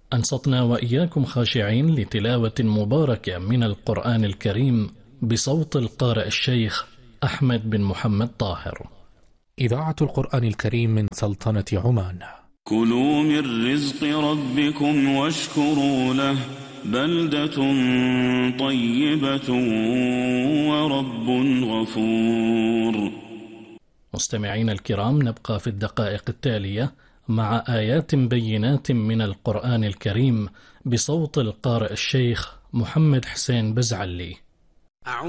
أنصتنا وإياكم خاشعين لتلاوة مباركة من القرآن الكريم بصوت القارئ الشيخ أحمد بن محمد طاهر. إذاعة القرآن الكريم من سلطنة عمان. كلوا من رزق ربكم واشكروا له بلدة طيبة ورب غفور. مستمعين الكرام، نبقى في الدقائق التالية مع آيات بينات من القرآن الكريم بصوت القارئ الشيخ محمد حسين بزعلي.